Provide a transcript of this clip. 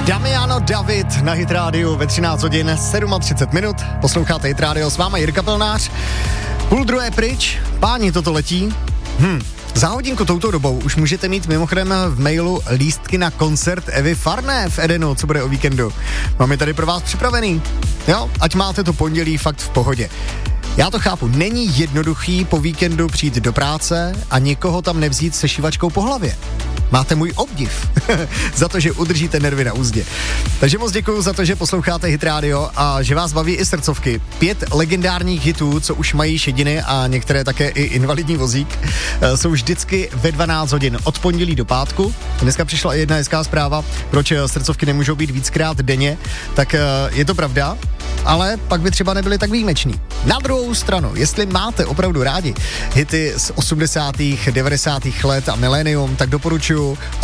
Damiano David na Hit Radio ve 13 hodin 37 minut. Posloucháte Hit Radio, s váma Jirka Pelnář. 12:30 pryč, páni, toto letí. Za hodinku touto dobou už můžete mít mimochodem v mailu lístky na koncert Evy Farné v Edenu, co bude o víkendu. Mám je tady pro vás připravený. Jo, ať máte to pondělí fakt v pohodě. Já to chápu, není jednoduchý po víkendu přijít do práce a někoho tam nevzít se šivačkou po hlavě. Máte můj obdiv za to, že udržíte nervy na úzdě. Takže moc děkuju za to, že posloucháte Hit Radio a že vás baví i srdcovky. 5 legendárních hitů, co už mají šediny a některé také i invalidní vozík, jsou vždycky ve 12 hodin od pondělí do pátku. Dneska přišla i jedna hezká zpráva, proč srdcovky nemůžou být víckrát denně, tak je to pravda, ale pak by třeba nebyly tak výjimeční. Na druhou stranu, jestli máte opravdu rádi hity z 80., 90. let a milénium, tak doporučuji